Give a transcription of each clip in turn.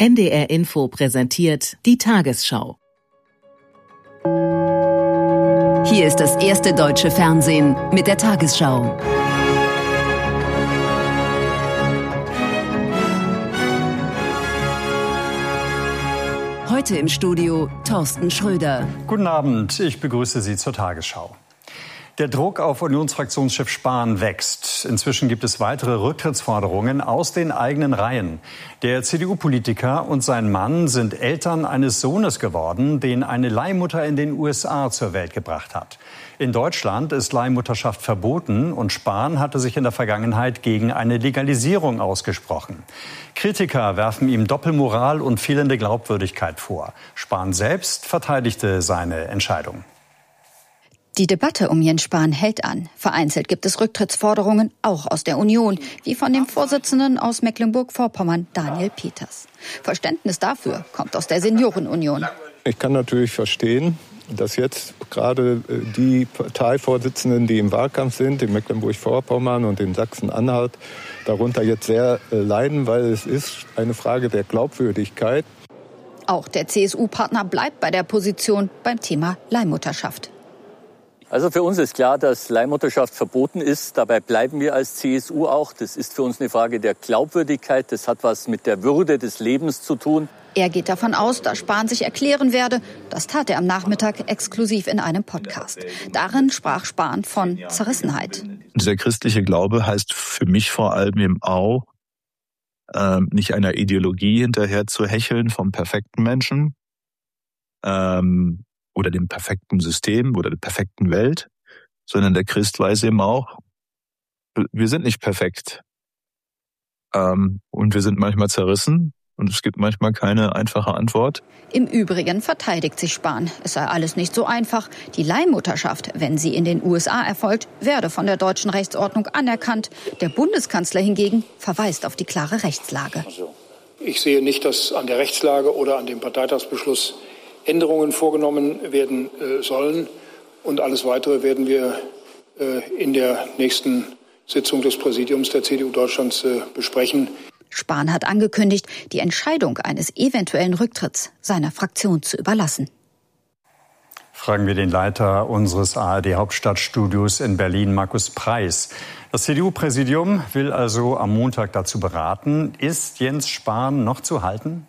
NDR Info präsentiert die Tagesschau. Hier ist das erste deutsche Fernsehen mit der Tagesschau. Heute im Studio Thorsten Schröder. Guten Abend, ich begrüße Sie zur Tagesschau. Der Druck auf Unionsfraktionschef Spahn wächst. Inzwischen gibt es weitere Rücktrittsforderungen aus den eigenen Reihen. Der CDU-Politiker und sein Mann sind Eltern eines Sohnes geworden, den eine Leihmutter in den USA zur Welt gebracht hat. In Deutschland ist Leihmutterschaft verboten und Spahn hatte sich in der Vergangenheit gegen eine Legalisierung ausgesprochen. Kritiker werfen ihm Doppelmoral und fehlende Glaubwürdigkeit vor. Spahn selbst verteidigte seine Entscheidung. Die Debatte um Jens Spahn hält an. Vereinzelt gibt es Rücktrittsforderungen, auch aus der Union, wie von dem Vorsitzenden aus Mecklenburg-Vorpommern, Daniel Peters. Verständnis dafür kommt aus der Seniorenunion. Ich kann natürlich verstehen, dass jetzt gerade die Parteivorsitzenden, die im Wahlkampf sind, in Mecklenburg-Vorpommern und in Sachsen-Anhalt, darunter jetzt sehr leiden, weil es ist eine Frage der Glaubwürdigkeit. Auch der CSU-Partner bleibt bei der Position beim Thema Leihmutterschaft. Also für uns ist klar, dass Leihmutterschaft verboten ist. Dabei bleiben wir als CSU auch. Das ist für uns eine Frage der Glaubwürdigkeit. Das hat was mit der Würde des Lebens zu tun. Er geht davon aus, dass Spahn sich erklären werde. Das tat er am Nachmittag exklusiv in einem Podcast. Darin sprach Spahn von Zerrissenheit. Dieser christliche Glaube heißt für mich vor allem eben auch, nicht einer Ideologie hinterher zu hecheln vom perfekten Menschen, oder dem perfekten System oder der perfekten Welt, sondern der Christ weiß eben auch, wir sind nicht perfekt. Und wir sind manchmal zerrissen und es gibt manchmal keine einfache Antwort. Im Übrigen verteidigt sich Spahn. Es sei alles nicht so einfach. Die Leihmutterschaft, wenn sie in den USA erfolgt, werde von der deutschen Rechtsordnung anerkannt. Der Bundeskanzler hingegen verweist auf die klare Rechtslage. Ich sehe nicht, dass an der Rechtslage oder an dem Parteitagsbeschluss Änderungen vorgenommen werden sollen. Und alles Weitere werden wir in der nächsten Sitzung des Präsidiums der CDU Deutschlands besprechen. Spahn hat angekündigt, die Entscheidung eines eventuellen Rücktritts seiner Fraktion zu überlassen. Fragen wir den Leiter unseres ARD-Hauptstadtstudios in Berlin, Markus Preis. Das CDU-Präsidium will also am Montag dazu beraten. Ist Jens Spahn noch zu halten?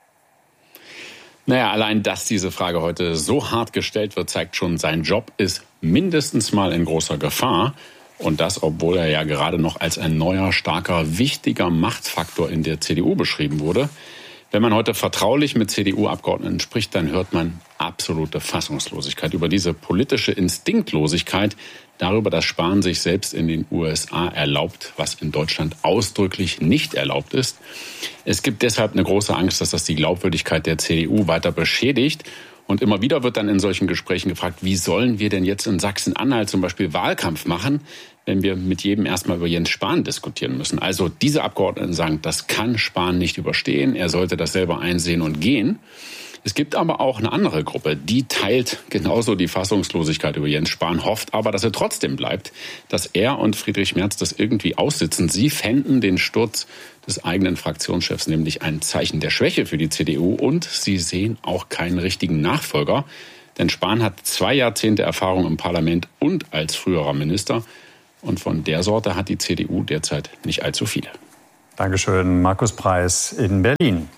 Naja, allein, dass diese Frage heute so hart gestellt wird, zeigt schon, sein Job ist mindestens mal in großer Gefahr. Und das, obwohl er ja gerade noch als ein neuer, starker, wichtiger Machtfaktor in der CDU beschrieben wurde. Wenn man heute vertraulich mit CDU-Abgeordneten spricht, dann hört man absolute Fassungslosigkeit über diese politische Instinktlosigkeit, darüber, dass Spahn sich selbst in den USA erlaubt, was in Deutschland ausdrücklich nicht erlaubt ist. Es gibt deshalb eine große Angst, dass das die Glaubwürdigkeit der CDU weiter beschädigt. Und immer wieder wird dann in solchen Gesprächen gefragt, wie sollen wir denn jetzt in Sachsen-Anhalt zum Beispiel Wahlkampf machen, wenn wir mit jedem erstmal über Jens Spahn diskutieren müssen. Also diese Abgeordneten sagen, das kann Spahn nicht überstehen, er sollte das selber einsehen und gehen. Es gibt aber auch eine andere Gruppe, die teilt genauso die Fassungslosigkeit über Jens Spahn, hofft aber, dass er trotzdem bleibt, dass er und Friedrich Merz das irgendwie aussitzen. Sie fänden den Sturz des eigenen Fraktionschefs nämlich ein Zeichen der Schwäche für die CDU und sie sehen auch keinen richtigen Nachfolger. Denn Spahn hat 2 Jahrzehnte Erfahrung im Parlament und als früherer Minister. Und von der Sorte hat die CDU derzeit nicht allzu viele. Dankeschön, Markus Preis in Berlin.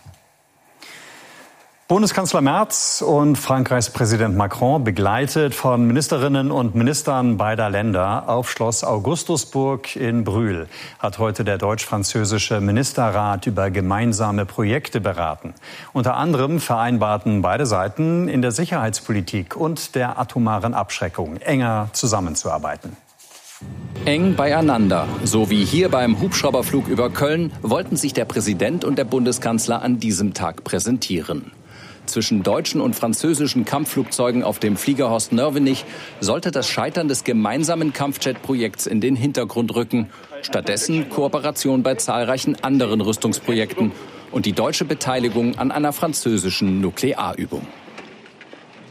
Bundeskanzler Merz und Frankreichs Präsident Macron, begleitet von Ministerinnen und Ministern beider Länder auf Schloss Augustusburg in Brühl, hat heute der deutsch-französische Ministerrat über gemeinsame Projekte beraten. Unter anderem vereinbarten beide Seiten, in der Sicherheitspolitik und der atomaren Abschreckung enger zusammenzuarbeiten. Eng beieinander, so wie hier beim Hubschrauberflug über Köln, wollten sich der Präsident und der Bundeskanzler an diesem Tag präsentieren. Zwischen deutschen und französischen Kampfflugzeugen auf dem Flieger Horst-Nörvenich sollte das Scheitern des gemeinsamen Kampfjet-Projekts in den Hintergrund rücken. Stattdessen Kooperation bei zahlreichen anderen Rüstungsprojekten und die deutsche Beteiligung an einer französischen Nuklearübung.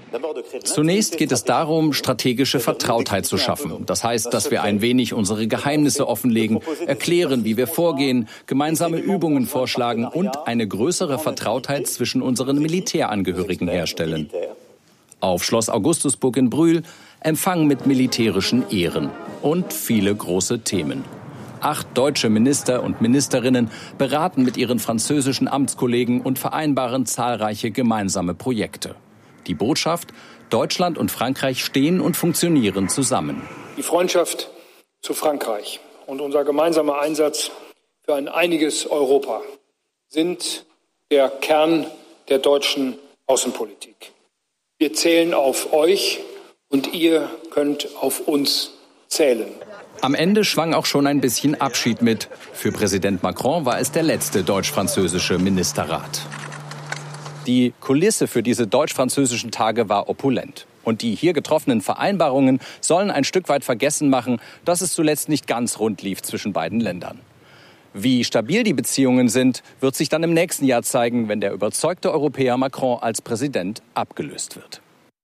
Zunächst geht es darum, strategische Vertrautheit zu schaffen. Das heißt, dass wir ein wenig unsere Geheimnisse offenlegen, erklären, wie wir vorgehen, gemeinsame Übungen vorschlagen und eine größere Vertrautheit zwischen unseren Militärangehörigen herstellen. Auf Schloss Augustusburg in Brühl Empfang mit militärischen Ehren und viele große Themen. 8 deutsche Minister und Ministerinnen beraten mit ihren französischen Amtskollegen und vereinbaren zahlreiche gemeinsame Projekte. Die Botschaft: Deutschland und Frankreich stehen und funktionieren zusammen. Die Freundschaft zu Frankreich und unser gemeinsamer Einsatz für ein einiges Europa sind der Kern der deutschen Außenpolitik. Wir zählen auf euch und ihr könnt auf uns zählen. Am Ende schwang auch schon ein bisschen Abschied mit. Für Präsident Macron war es der letzte deutsch-französische Ministerrat. Die Kulisse für diese deutsch-französischen Tage war opulent. Und die hier getroffenen Vereinbarungen sollen ein Stück weit vergessen machen, dass es zuletzt nicht ganz rund lief zwischen beiden Ländern. Wie stabil die Beziehungen sind, wird sich dann im nächsten Jahr zeigen, wenn der überzeugte Europäer Macron als Präsident abgelöst wird.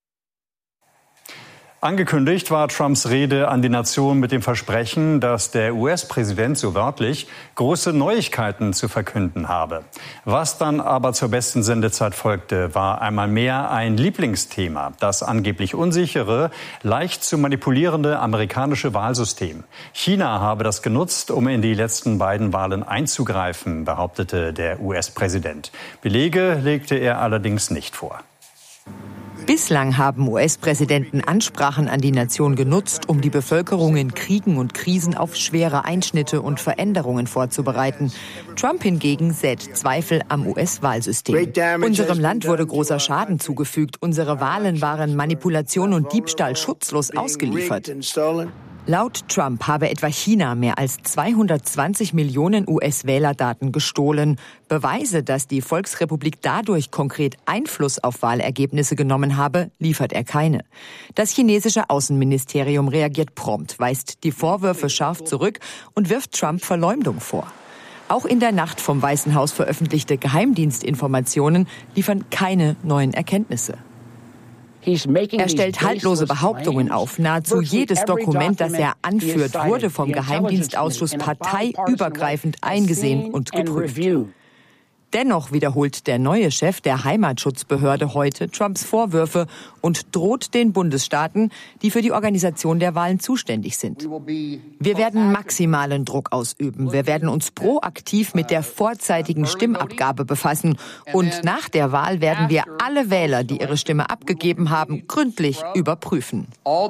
Angekündigt war Trumps Rede an die Nation mit dem Versprechen, dass der US-Präsident, so wörtlich, große Neuigkeiten zu verkünden habe. Was dann aber zur besten Sendezeit folgte, war einmal mehr ein Lieblingsthema, das angeblich unsichere, leicht zu manipulierende amerikanische Wahlsystem. China habe das genutzt, um in die letzten beiden Wahlen einzugreifen, behauptete der US-Präsident. Belege legte er allerdings nicht vor. Bislang haben US-Präsidenten Ansprachen an die Nation genutzt, um die Bevölkerung in Kriegen und Krisen auf schwere Einschnitte und Veränderungen vorzubereiten. Trump hingegen sät Zweifel am US-Wahlsystem. Unserem Land wurde großer Schaden zugefügt. Unsere Wahlen waren Manipulation und Diebstahl schutzlos ausgeliefert. Laut Trump habe etwa China mehr als 220 Millionen US-Wählerdaten gestohlen. Beweise, dass die Volksrepublik dadurch konkret Einfluss auf Wahlergebnisse genommen habe, liefert er keine. Das chinesische Außenministerium reagiert prompt, weist die Vorwürfe scharf zurück und wirft Trump Verleumdung vor. Auch in der Nacht vom Weißen Haus veröffentlichte Geheimdienstinformationen liefern keine neuen Erkenntnisse. Er stellt haltlose Behauptungen auf. Nahezu jedes Dokument, das er anführt, wurde vom Geheimdienstausschuss parteiübergreifend eingesehen und geprüft. Dennoch wiederholt der neue Chef der Heimatschutzbehörde heute Trumps Vorwürfe und droht den Bundesstaaten, die für die Organisation der Wahlen zuständig sind. Wir werden maximalen Druck ausüben. Wir werden uns proaktiv mit der vorzeitigen Stimmabgabe befassen. Und nach der Wahl werden wir alle Wähler, die ihre Stimme abgegeben haben, gründlich überprüfen.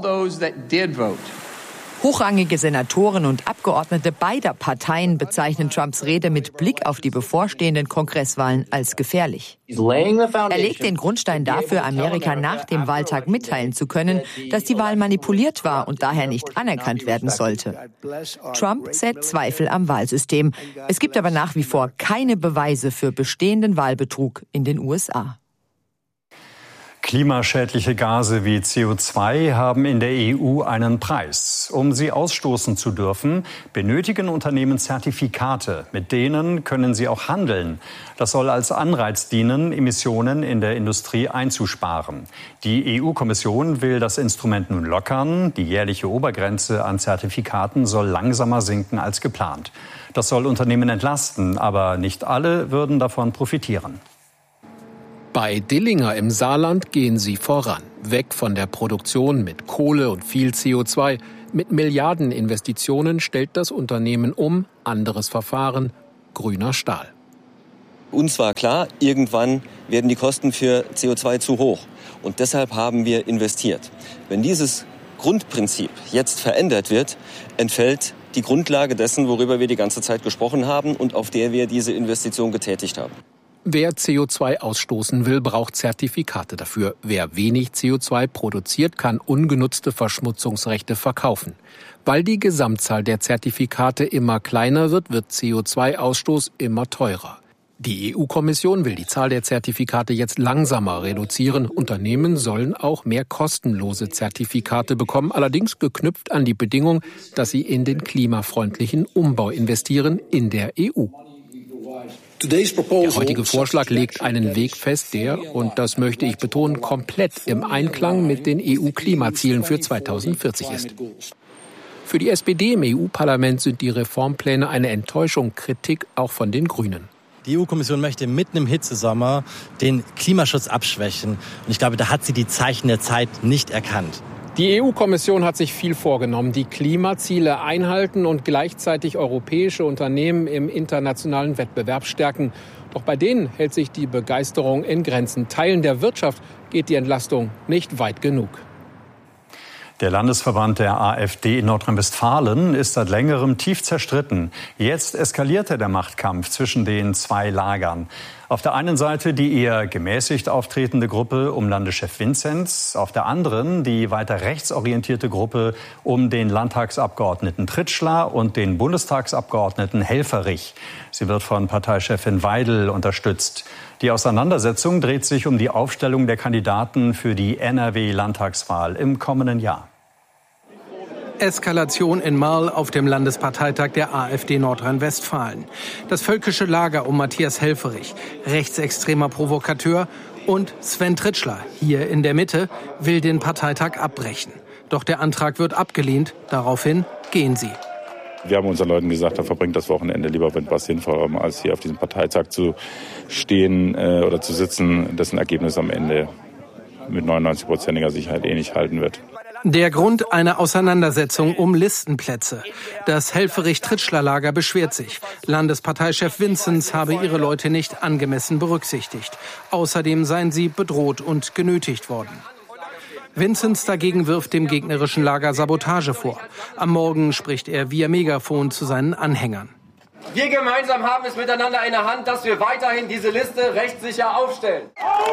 Hochrangige Senatoren und Abgeordnete beider Parteien bezeichnen Trumps Rede mit Blick auf die bevorstehenden Kongresswahlen als gefährlich. Er legt den Grundstein dafür, Amerika nach dem Wahltag mitteilen zu können, dass die Wahl manipuliert war und daher nicht anerkannt werden sollte. Trump sät Zweifel am Wahlsystem. Es gibt aber nach wie vor keine Beweise für bestehenden Wahlbetrug in den USA. Klimaschädliche Gase wie CO2 haben in der EU einen Preis. Um sie ausstoßen zu dürfen, benötigen Unternehmen Zertifikate. Mit denen können sie auch handeln. Das soll als Anreiz dienen, Emissionen in der Industrie einzusparen. Die EU-Kommission will das Instrument nun lockern. Die jährliche Obergrenze an Zertifikaten soll langsamer sinken als geplant. Das soll Unternehmen entlasten, aber nicht alle würden davon profitieren. Bei Dillinger im Saarland gehen sie voran. Weg von der Produktion mit Kohle und viel CO2. Mit Milliardeninvestitionen stellt das Unternehmen um. Anderes Verfahren, grüner Stahl. Uns war klar, irgendwann werden die Kosten für CO2 zu hoch. Und deshalb haben wir investiert. Wenn dieses Grundprinzip jetzt verändert wird, entfällt die Grundlage dessen, worüber wir die ganze Zeit gesprochen haben und auf der wir diese Investition getätigt haben. Wer CO2 ausstoßen will, braucht Zertifikate dafür. Wer wenig CO2 produziert, kann ungenutzte Verschmutzungsrechte verkaufen. Weil die Gesamtzahl der Zertifikate immer kleiner wird, wird CO2-Ausstoß immer teurer. Die EU-Kommission will die Zahl der Zertifikate jetzt langsamer reduzieren. Unternehmen sollen auch mehr kostenlose Zertifikate bekommen, allerdings geknüpft an die Bedingung, dass sie in den klimafreundlichen Umbau investieren in der EU. Der heutige Vorschlag legt einen Weg fest, der, und das möchte ich betonen, komplett im Einklang mit den EU-Klimazielen für 2040 ist. Für die SPD im EU-Parlament sind die Reformpläne eine Enttäuschung, Kritik auch von den Grünen. Die EU-Kommission möchte mitten im Hitzesommer den Klimaschutz abschwächen. Und ich glaube, da hat sie die Zeichen der Zeit nicht erkannt. Die EU-Kommission hat sich viel vorgenommen, die Klimaziele einhalten und gleichzeitig europäische Unternehmen im internationalen Wettbewerb stärken. Doch bei denen hält sich die Begeisterung in Grenzen. Teilen der Wirtschaft geht die Entlastung nicht weit genug. Der Landesverband der AfD in Nordrhein-Westfalen ist seit längerem tief zerstritten. Jetzt eskalierte der Machtkampf zwischen den zwei Lagern. Auf der einen Seite die eher gemäßigt auftretende Gruppe um Landeschef Vinzenz, auf der anderen die weiter rechtsorientierte Gruppe um den Landtagsabgeordneten Tritschler und den Bundestagsabgeordneten Helfferich. Sie wird von Parteichefin Weidel unterstützt. Die Auseinandersetzung dreht sich um die Aufstellung der Kandidaten für die NRW-Landtagswahl im kommenden Jahr. Eskalation in Marl auf dem Landesparteitag der AfD Nordrhein-Westfalen. Das völkische Lager um Matthias Helfferich, rechtsextremer Provokateur, und Sven Tritschler, hier in der Mitte, will den Parteitag abbrechen. Doch der Antrag wird abgelehnt. Daraufhin gehen sie. Wir haben unseren Leuten gesagt, da verbringt das Wochenende lieber mit was Sinnvollem, als hier auf diesem Parteitag zu stehen oder zu sitzen, dessen Ergebnis am Ende mit 99%iger Sicherheit nicht halten wird. Der Grund, eine Auseinandersetzung um Listenplätze. Das Helfferich-Tritschler-Lager beschwert sich. Landesparteichef Vinzenz habe ihre Leute nicht angemessen berücksichtigt. Außerdem seien sie bedroht und genötigt worden. Vinzenz dagegen wirft dem gegnerischen Lager Sabotage vor. Am Morgen spricht er via Megafon zu seinen Anhängern. Wir gemeinsam haben es miteinander in der Hand, dass wir weiterhin diese Liste rechtssicher aufstellen.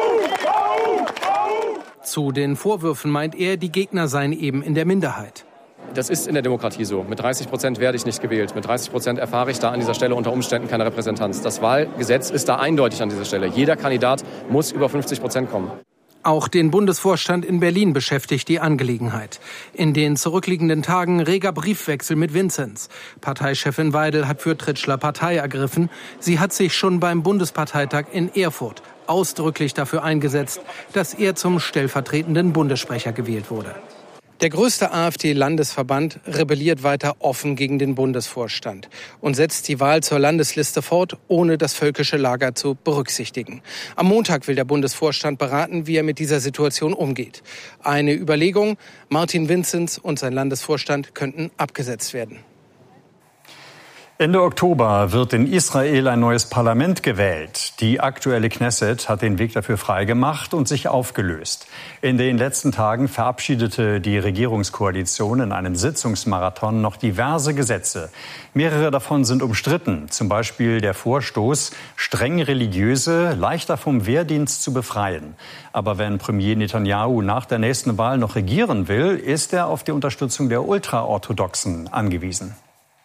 Zu den Vorwürfen meint er, die Gegner seien eben in der Minderheit. Das ist in der Demokratie so. Mit 30% werde ich nicht gewählt. Mit 30% erfahre ich da an dieser Stelle unter Umständen keine Repräsentanz. Das Wahlgesetz ist da eindeutig an dieser Stelle. Jeder Kandidat muss über 50% kommen. Auch den Bundesvorstand in Berlin beschäftigt die Angelegenheit. In den zurückliegenden Tagen reger Briefwechsel mit Vinzenz. Parteichefin Weidel hat für Tritschler Partei ergriffen. Sie hat sich schon beim Bundesparteitag in Erfurt ausdrücklich dafür eingesetzt, dass er zum stellvertretenden Bundessprecher gewählt wurde. Der größte AfD-Landesverband rebelliert weiter offen gegen den Bundesvorstand und setzt die Wahl zur Landesliste fort, ohne das völkische Lager zu berücksichtigen. Am Montag will der Bundesvorstand beraten, wie er mit dieser Situation umgeht. Eine Überlegung: Martin Vinzenz und sein Landesvorstand könnten abgesetzt werden. Ende Oktober wird in Israel ein neues Parlament gewählt. Die aktuelle Knesset hat den Weg dafür freigemacht und sich aufgelöst. In den letzten Tagen verabschiedete die Regierungskoalition in einem Sitzungsmarathon noch diverse Gesetze. Mehrere davon sind umstritten, zum Beispiel der Vorstoß, streng Religiöse leichter vom Wehrdienst zu befreien. Aber wenn Premier Netanyahu nach der nächsten Wahl noch regieren will, ist er auf die Unterstützung der Ultraorthodoxen angewiesen.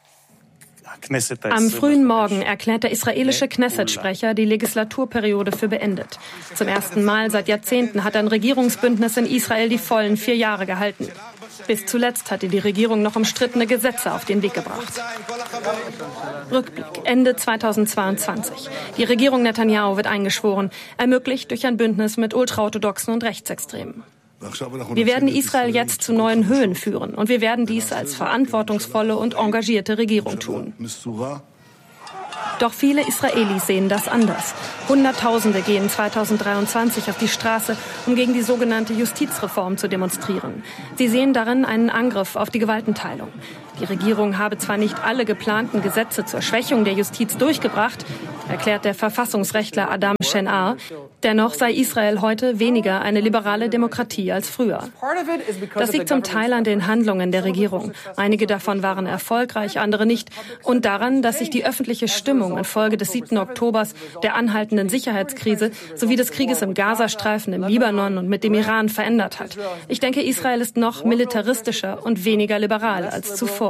Am frühen Morgen erklärt der israelische Knesset-Sprecher die Legislaturperiode für beendet. Zum ersten Mal seit Jahrzehnten hat ein Regierungsbündnis in Israel die vollen 4 Jahre gehalten. Bis zuletzt hatte die Regierung noch umstrittene Gesetze auf den Weg gebracht. Rückblick: Ende 2022. Die Regierung Netanyahu wird eingeschworen, ermöglicht durch ein Bündnis mit Ultraorthodoxen und Rechtsextremen. Wir werden Israel jetzt zu neuen Höhen führen und wir werden dies als verantwortungsvolle und engagierte Regierung tun. Doch viele Israelis sehen das anders. Hunderttausende gehen 2023 auf die Straße, um gegen die sogenannte Justizreform zu demonstrieren. Sie sehen darin einen Angriff auf die Gewaltenteilung. Die Regierung habe zwar nicht alle geplanten Gesetze zur Schwächung der Justiz durchgebracht, erklärt der Verfassungsrechtler Adam Shenar. Dennoch sei Israel heute weniger eine liberale Demokratie als früher. Das liegt zum Teil an den Handlungen der Regierung. Einige davon waren erfolgreich, andere nicht. Und daran, dass sich die öffentliche Stimmung infolge des 7. Oktobers, der anhaltenden Sicherheitskrise sowie des Krieges im Gazastreifen, im Libanon und mit dem Iran verändert hat. Ich denke, Israel ist noch militaristischer und weniger liberal als zuvor.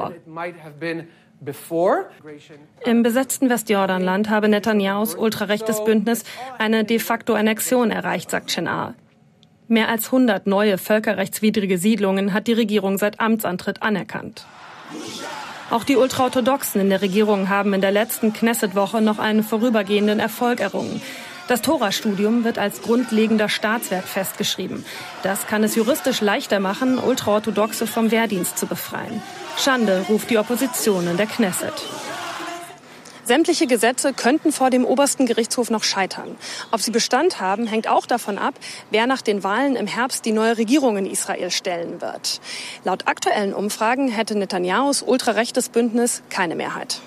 Im besetzten Westjordanland habe Netanyahus ultrarechtes Bündnis eine de facto Annexion erreicht, sagt Shenar. Mehr als 100 neue völkerrechtswidrige Siedlungen hat die Regierung seit Amtsantritt anerkannt. Auch die Ultraorthodoxen in der Regierung haben in der letzten Knesset-Woche noch einen vorübergehenden Erfolg errungen. Das Tora-Studium wird als grundlegender Staatswert festgeschrieben. Das kann es juristisch leichter machen, Ultraorthodoxe vom Wehrdienst zu befreien. Schande ruft die Opposition in der Knesset. Sämtliche Gesetze könnten vor dem obersten Gerichtshof noch scheitern. Ob sie Bestand haben, hängt auch davon ab, wer nach den Wahlen im Herbst die neue Regierung in Israel stellen wird. Laut aktuellen Umfragen hätte Netanyahus ultrarechtes Bündnis keine Mehrheit.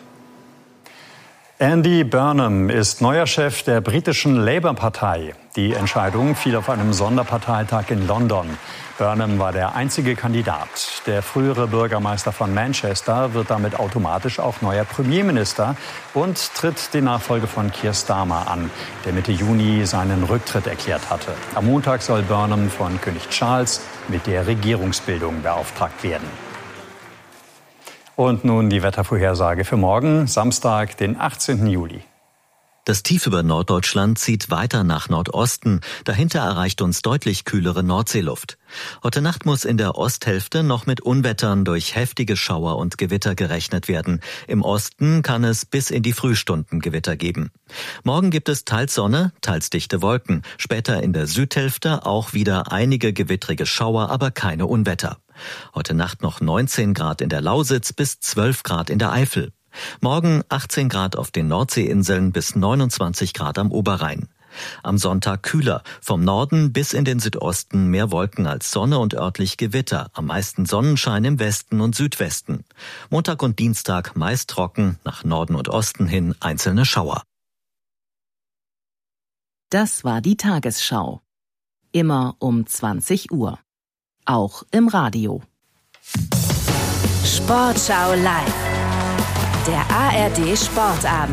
Andy Burnham ist neuer Chef der britischen Labour-Partei. Die Entscheidung fiel auf einem Sonderparteitag in London. Burnham war der einzige Kandidat. Der frühere Bürgermeister von Manchester wird damit automatisch auch neuer Premierminister und tritt die Nachfolge von Keir Starmer an, der Mitte Juni seinen Rücktritt erklärt hatte. Am Montag soll Burnham von König Charles mit der Regierungsbildung beauftragt werden. Und nun die Wettervorhersage für morgen, Samstag, den 18. Juli. Das Tief über Norddeutschland zieht weiter nach Nordosten. Dahinter erreicht uns deutlich kühlere Nordseeluft. Heute Nacht muss in der Osthälfte noch mit Unwettern durch heftige Schauer und Gewitter gerechnet werden. Im Osten kann es bis in die Frühstunden Gewitter geben. Morgen gibt es teils Sonne, teils dichte Wolken. Später in der Südhälfte auch wieder einige gewittrige Schauer, aber keine Unwetter. Heute Nacht noch 19 Grad in der Lausitz bis 12 Grad in der Eifel. Morgen 18 Grad auf den Nordseeinseln bis 29 Grad am Oberrhein. Am Sonntag kühler, vom Norden bis in den Südosten mehr Wolken als Sonne und örtlich Gewitter, am meisten Sonnenschein im Westen und Südwesten. Montag und Dienstag meist trocken, nach Norden und Osten hin einzelne Schauer. Das war die Tagesschau. Immer um 20 Uhr. Auch im Radio. Sportschau live. Der ARD Sportabend.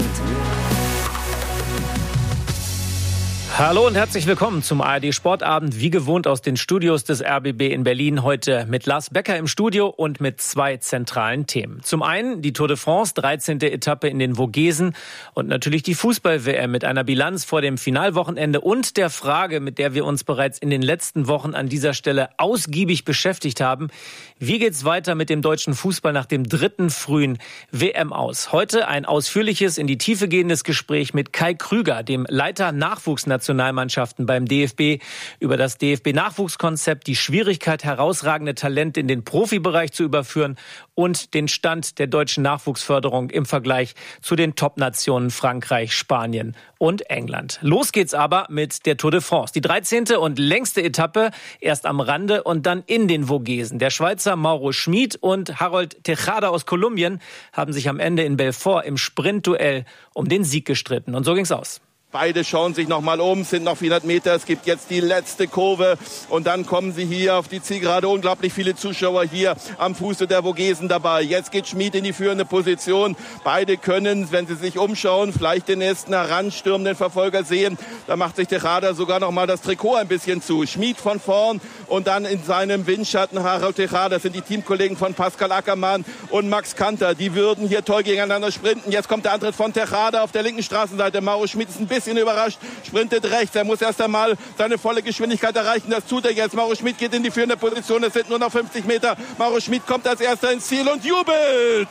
Hallo und herzlich willkommen zum ARD Sportabend, wie gewohnt aus den Studios des RBB in Berlin. Heute mit Lars Becker im Studio und mit zwei zentralen Themen. Zum einen die Tour de France, 13. Etappe in den Vogesen und natürlich die Fußball-WM mit einer Bilanz vor dem Finalwochenende und der Frage, mit der wir uns bereits in den letzten Wochen an dieser Stelle ausgiebig beschäftigt haben. Wie geht's weiter mit dem deutschen Fußball nach dem dritten frühen WM aus? Heute ein ausführliches, in die Tiefe gehendes Gespräch mit Kai Krüger, dem Leiter Nachwuchsnationalmannschaften beim DFB, über das DFB-Nachwuchskonzept, die Schwierigkeit, herausragende Talente in den Profibereich zu überführen und den Stand der deutschen Nachwuchsförderung im Vergleich zu den Top-Nationen Frankreich, Spanien und England. Los geht's aber mit der Tour de France. Die 13. und längste Etappe, erst am Rande und dann in den Vogesen. Der Schweizer Mauro Schmid und Harold Tejada aus Kolumbien haben sich am Ende in Belfort im Sprintduell um den Sieg gestritten. Und so ging's aus. Beide schauen sich nochmal um, es sind noch 400 Meter, es gibt jetzt die letzte Kurve und dann kommen sie hier auf die Zielgerade. Unglaublich viele Zuschauer hier am Fuße der Vogesen dabei. Jetzt geht Schmid in die führende Position. Beide können, wenn sie sich umschauen, vielleicht den nächsten heranstürmenden Verfolger sehen. Da macht sich Tejada sogar nochmal das Trikot ein bisschen zu. Schmid von vorn und dann in seinem Windschatten Harold Tejada. Das sind die Teamkollegen von Pascal Ackermann und Max Kanter. Die würden hier toll gegeneinander sprinten. Jetzt kommt der Antritt von Tejada auf der linken Straßenseite. Mauro Schmid ist ein bisschen überrascht, sprintet rechts. Er muss erst einmal seine volle Geschwindigkeit erreichen. Das tut er jetzt. Mauro Schmid geht in die führende Position. Es sind nur noch 50 Meter. Mauro Schmid kommt als erster ins Ziel und jubelt.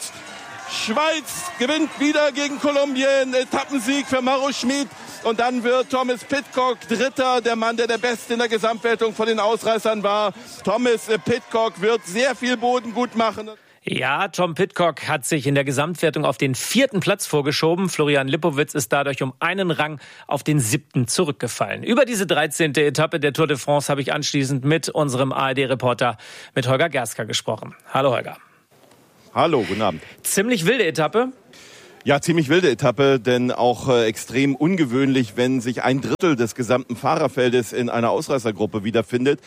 Schweiz gewinnt wieder gegen Kolumbien. Etappensieg für Mauro Schmid. Und dann wird Thomas Pidcock Dritter, der Mann, der Beste in der Gesamtwertung von den Ausreißern war. Thomas Pidcock wird sehr viel Boden gut machen. Ja, Tom Pidcock hat sich in der Gesamtwertung auf den 4. Platz vorgeschoben. Florian Lipowitz ist dadurch um einen Rang auf den 7. zurückgefallen. Über diese 13. Etappe der Tour de France habe ich anschließend mit unserem ARD-Reporter, mit Holger Gersker, gesprochen. Hallo Holger. Hallo, guten Abend. Ziemlich wilde Etappe. Ja, ziemlich wilde Etappe, denn auch extrem ungewöhnlich, wenn sich ein Drittel des gesamten Fahrerfeldes in einer Ausreißergruppe wiederfindet.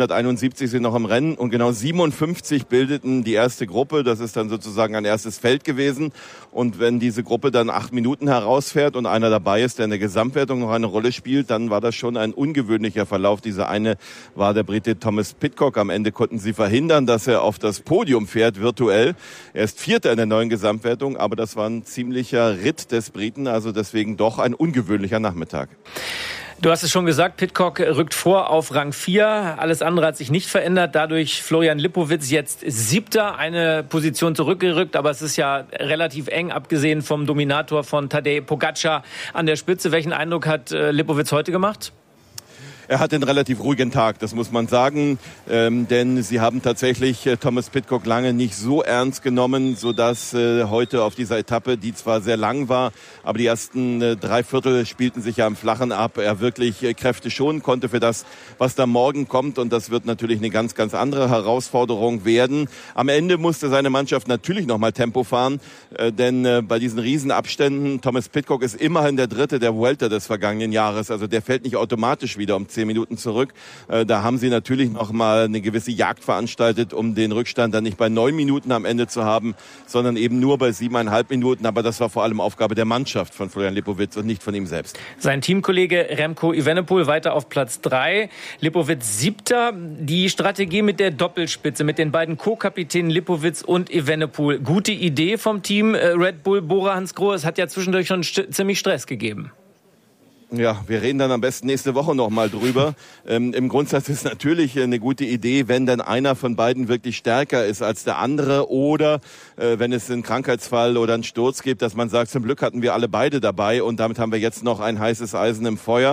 171 sind noch im Rennen und genau 57 bildeten die erste Gruppe. Das ist dann sozusagen ein erstes Feld gewesen. Und wenn diese Gruppe dann 8 Minuten herausfährt und einer dabei ist, der in der Gesamtwertung noch eine Rolle spielt, dann war das schon ein ungewöhnlicher Verlauf. Dieser eine war der Brite Thomas Pidcock. Am Ende konnten sie verhindern, dass er auf das Podium fährt, virtuell. Er ist Vierter in der neuen Gesamtwertung, aber das war ein ziemlicher Ritt des Briten, also deswegen doch ein ungewöhnlicher Nachmittag. Du hast es schon gesagt, Pidcock rückt vor auf Rang 4. Alles andere hat sich nicht verändert. Dadurch Florian Lipowitz jetzt 7. eine Position zurückgerückt. Aber es ist ja relativ eng, abgesehen vom Dominator von Tadej Pogačar an der Spitze. Welchen Eindruck hat Lipowitz heute gemacht? Er hat einen relativ ruhigen Tag, das muss man sagen, denn sie haben tatsächlich Thomas Pidcock lange nicht so ernst genommen, sodass heute auf dieser Etappe, die zwar sehr lang war, aber die ersten 3/4 spielten sich ja im Flachen ab, er wirklich Kräfte schonen konnte für das, was da morgen kommt, und das wird natürlich eine ganz, ganz andere Herausforderung werden. Am Ende musste seine Mannschaft natürlich nochmal Tempo fahren, denn bei diesen Riesenabständen, Thomas Pidcock ist immerhin der Dritte der Vuelta des vergangenen Jahres, also der fällt nicht automatisch wieder um 10 Minuten zurück. Da haben sie natürlich noch mal eine gewisse Jagd veranstaltet, um den Rückstand dann nicht bei 9 Minuten am Ende zu haben, sondern eben nur bei 7,5 Minuten. Aber das war vor allem Aufgabe der Mannschaft von Florian Lipowitz und nicht von ihm selbst. Sein Teamkollege Remco Evenepoel weiter auf Platz 3. Lipowitz 7. Die Strategie mit der Doppelspitze, mit den beiden Co-Kapitänen Lipowitz und Evenepoel. Gute Idee vom Team Red Bull Bora Hansgrohe. Es hat ja zwischendurch schon ziemlich Stress gegeben. Ja, wir reden dann am besten nächste Woche noch mal drüber. Im Grundsatz ist natürlich eine gute Idee, wenn dann einer von beiden wirklich stärker ist als der andere, oder wenn es einen Krankheitsfall oder einen Sturz gibt, dass man sagt, zum Glück hatten wir alle beide dabei und damit haben wir jetzt noch ein heißes Eisen im Feuer.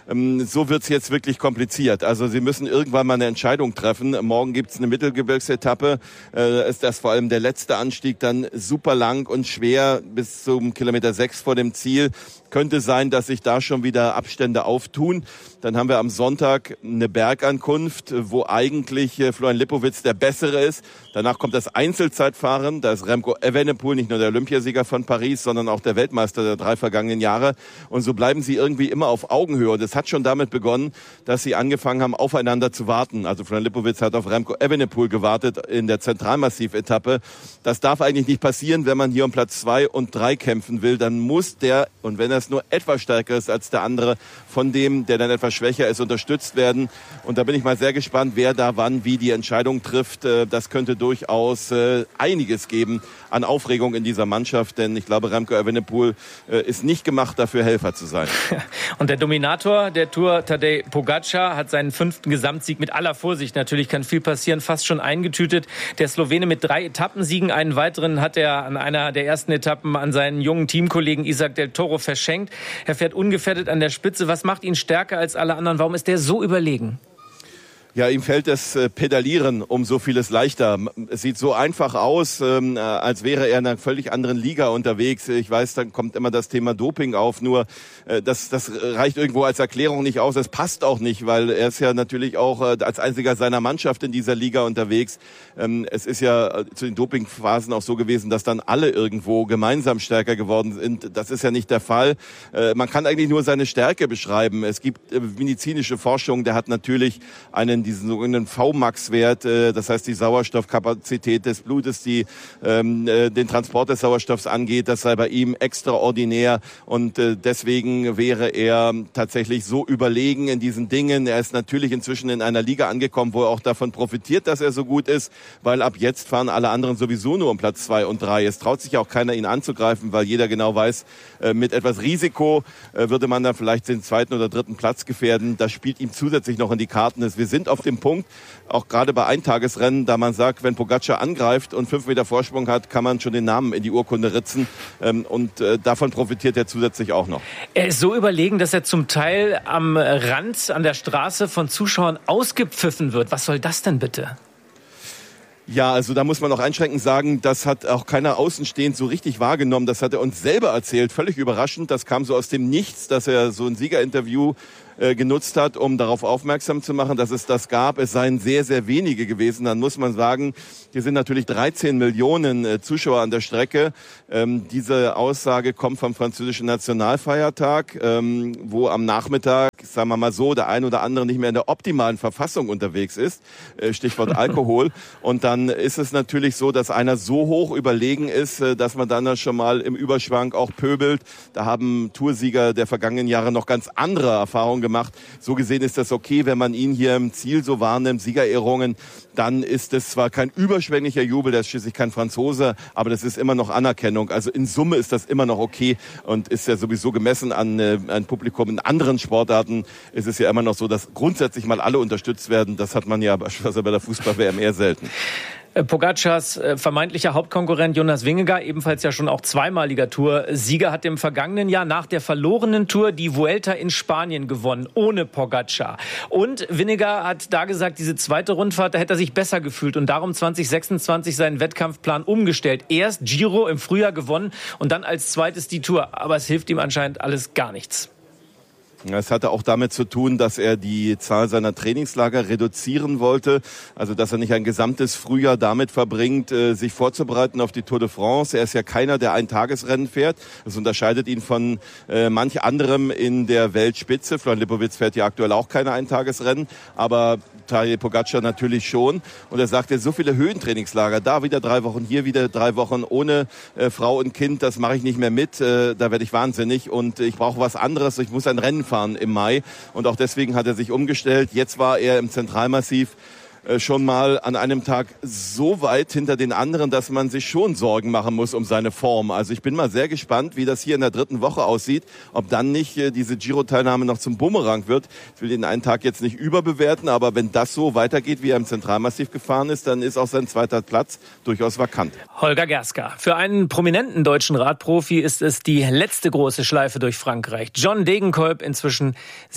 So wird's jetzt wirklich kompliziert. Also sie müssen irgendwann mal eine Entscheidung treffen. Morgen gibt's eine Mittelgebirgsetappe. Ist das vor allem der letzte Anstieg dann super lang und schwer bis zum Kilometer 6 vor dem Ziel. Könnte sein, dass sich da schon wieder Abstände auftun. Dann haben wir am Sonntag eine Bergankunft, wo eigentlich Florian Lipowitz der Bessere ist. Danach kommt das Einzelzeitfahren. Da ist Remco Evenepoel nicht nur der Olympiasieger von Paris, sondern auch der Weltmeister der 3 vergangenen Jahre. Und so bleiben sie irgendwie immer auf Augenhöhe. Und es hat schon damit begonnen, dass sie angefangen haben, aufeinander zu warten. Also Florian Lipowitz hat auf Remco Evenepoel gewartet in der Zentralmassiv-Etappe. Das darf eigentlich nicht passieren, wenn man hier um Platz 2 und 3 kämpfen will. Dann muss der, und wenn er es nur etwas stärker ist als der andere, von dem, der dann etwas schwächer ist, unterstützt werden. Und da bin ich mal sehr gespannt, wer da wann wie die Entscheidung trifft. Das könnte durchaus einiges geben an Aufregung in dieser Mannschaft, denn ich glaube, Remco Evenepoel ist nicht gemacht dafür, Helfer zu sein. Und der Dominator der Tour, Tadej Pogačar, hat seinen 5. Gesamtsieg mit aller Vorsicht, natürlich kann viel passieren, fast schon eingetütet. Der Slowene mit 3 Etappensiegen, einen weiteren hat er an einer der ersten Etappen an seinen jungen Teamkollegen Isaac del Toro verschenkt. Er fährt ungefährdet an der Spitze. Was macht ihn stärker als alle anderen? Warum ist der so überlegen? Ja, ihm fällt das Pedalieren um so vieles leichter. Es sieht so einfach aus, als wäre er in einer völlig anderen Liga unterwegs. Ich weiß, dann kommt immer das Thema Doping auf, nur das reicht irgendwo als Erklärung nicht aus. Es passt auch nicht, weil er ist ja natürlich auch als einziger seiner Mannschaft in dieser Liga unterwegs. Es ist ja zu den Dopingphasen auch so gewesen, dass dann alle irgendwo gemeinsam stärker geworden sind. Das ist ja nicht der Fall. Man kann eigentlich nur seine Stärke beschreiben. Es gibt medizinische Forschung, der hat natürlich diesen sogenannten Vmax-Wert, das heißt die Sauerstoffkapazität des Blutes, die den Transport des Sauerstoffs angeht, das sei bei ihm extraordinär, und deswegen wäre er tatsächlich so überlegen in diesen Dingen. Er ist natürlich inzwischen in einer Liga angekommen, wo er auch davon profitiert, dass er so gut ist, weil ab jetzt fahren alle anderen sowieso nur um Platz 2 und 3. Es traut sich auch keiner, ihn anzugreifen, weil jeder genau weiß, mit etwas Risiko würde man dann vielleicht den 2. oder 3. Platz gefährden. Das spielt ihm zusätzlich noch in die Karten. Wir sind auf dem Punkt, auch gerade bei Eintagesrennen, da man sagt, wenn Pogačar angreift und 5 Meter Vorsprung hat, kann man schon den Namen in die Urkunde ritzen, und davon profitiert er zusätzlich auch noch. Er ist so überlegen, dass er zum Teil am Rand, an der Straße von Zuschauern ausgepfiffen wird. Was soll das denn bitte? Ja, also da muss man auch einschränkend sagen, das hat auch keiner außenstehend so richtig wahrgenommen. Das hat er uns selber erzählt, völlig überraschend. Das kam so aus dem Nichts, dass er so ein Siegerinterview genutzt hat, um darauf aufmerksam zu machen, dass es das gab. Es seien sehr, sehr wenige gewesen. Dann muss man sagen, hier sind natürlich 13 Millionen Zuschauer an der Strecke. Diese Aussage kommt vom französischen Nationalfeiertag, wo am Nachmittag, sagen wir mal so, der ein oder andere nicht mehr in der optimalen Verfassung unterwegs ist. Stichwort Alkohol. Und dann ist es natürlich so, dass einer so hoch überlegen ist, dass man dann schon mal im Überschwang auch pöbelt. Da haben Toursieger der vergangenen Jahre noch ganz andere Erfahrungen gemacht. gemacht. So gesehen ist das okay, wenn man ihn hier im Ziel so wahrnimmt, Siegerehrungen, dann ist es zwar kein überschwänglicher Jubel, der ist schließlich kein Franzose, aber das ist immer noch Anerkennung. Also in Summe ist das immer noch okay und ist ja sowieso gemessen an ein Publikum. In anderen Sportarten ist es ja immer noch so, dass grundsätzlich mal alle unterstützt werden. Das hat man ja beispielsweise bei der Fußball-WM eher selten. Pogacars vermeintlicher Hauptkonkurrent Jonas Vingegaard, ebenfalls ja schon auch zweimaliger Tour-Sieger, hat im vergangenen Jahr nach der verlorenen Tour die Vuelta in Spanien gewonnen, ohne Pogacar. Und Vingegaard hat da gesagt, diese zweite Rundfahrt, da hätte er sich besser gefühlt und darum 2026 seinen Wettkampfplan umgestellt. Erst Giro im Frühjahr gewonnen und dann als zweites die Tour. Aber es hilft ihm anscheinend alles gar nichts. Es hatte auch damit zu tun, dass er die Zahl seiner Trainingslager reduzieren wollte. Also dass er nicht ein gesamtes Frühjahr damit verbringt, sich vorzubereiten auf die Tour de France. Er ist ja keiner, der Eintagesrennen fährt. Das unterscheidet ihn von manch anderem in der Weltspitze. Florian Lipowitz fährt ja aktuell auch keine Eintagesrennen, aber Tadej Pogacar natürlich schon. Und er sagt, so viele Höhentrainingslager, da wieder 3 Wochen, hier wieder 3 Wochen ohne Frau und Kind, das mache ich nicht mehr mit. Da werde ich wahnsinnig und ich brauche was anderes. Ich muss ein Rennen fahren im Mai und auch deswegen hat er sich umgestellt. Jetzt war er im Zentralmassiv schon mal an einem Tag so weit hinter den anderen, dass man sich schon Sorgen machen muss um seine Form. Also ich bin mal sehr gespannt, wie das hier in der 3. Woche aussieht, ob dann nicht diese Giro-Teilnahme noch zum Bumerang wird. Ich will den einen Tag jetzt nicht überbewerten, aber wenn das so weitergeht, wie er im Zentralmassiv gefahren ist, dann ist auch sein 2. Platz durchaus vakant. Holger Gerska. Für einen prominenten deutschen Radprofi ist es die letzte große Schleife durch Frankreich. John Degenkolb, inzwischen